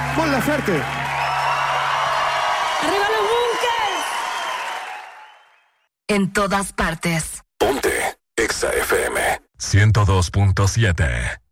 Mon Laferte. ¡Arriba los bunkers! En todas partes. Ponte Exa FM 102.7.